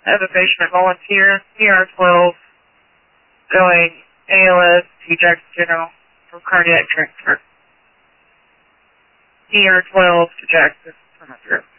I have a patient volunteer, ER12, going ALS to Jackson General for cardiac transfer. ER12 to Jackson from up here.